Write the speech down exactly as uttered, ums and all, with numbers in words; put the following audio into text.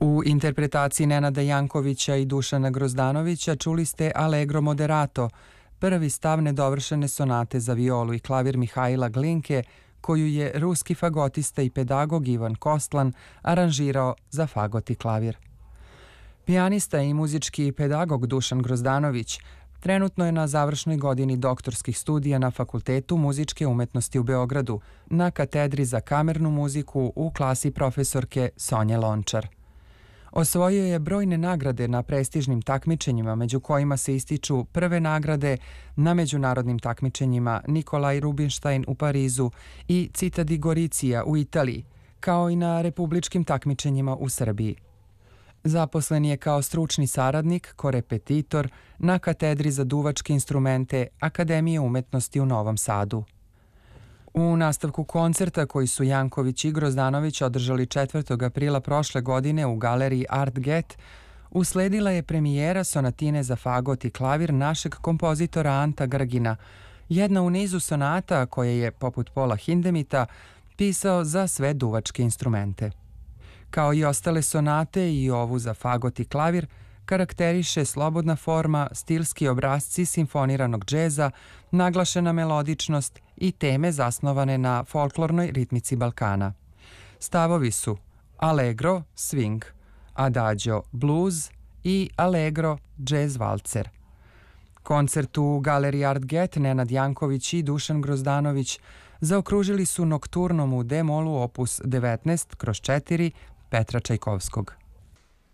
U interpretaciji Nenada Jankovića i Dušana Grozdanovića čuli ste Allegro moderato, prvi stav nedovršene sonate za violu i klavir Mihajla Glinke, koju je ruski fagotista i pedagog Ivan Kostlan aranžirao za fagot i klavir. Pijanista i muzički pedagog Dušan Grozdanović trenutno je na završnoj godini doktorskih studija na Fakultetu muzičke umetnosti u Beogradu, na katedri za kamernu muziku u klasi profesorke Sonje Lončar. Osvojio je brojne nagrade na prestižnim takmičenjima, među kojima se ističu prve nagrade na međunarodnim takmičenjima Nikolaj Rubinštajn u Parizu i Cita di Gorizia u Italiji, kao i na republičkim takmičenjima u Srbiji. Zaposlen je kao stručni saradnik, korepetitor na katedri za duvačke instrumente Akademije umetnosti u Novom Sadu. U nastavku koncerta koji su Janković i Grozdanović održali četvrtog aprila prošle godine u galeriji Art Get, usledila je premijera sonatine za fagot i klavir našeg kompozitora Anta Grgina, jedna u nizu sonata koje je, poput Pola Hindemita, pisao za sve duvačke instrumente. Kao i ostale sonate i ovu za fagot i klavir, karakteriše slobodna forma, stilski obrazci simfoniranog džeza, naglašena melodičnost i teme zasnovane na folklornoj ritmici Balkana. Stavovi su Allegro, swing, Adagio, blues i Allegro, jazz valcer. Koncert u galeriji Art Get Nenad Janković i Dušan Grozdanović zaokružili su nokturnom u D-molu opus devetnaest kroz četiri Petra Čajkovskog.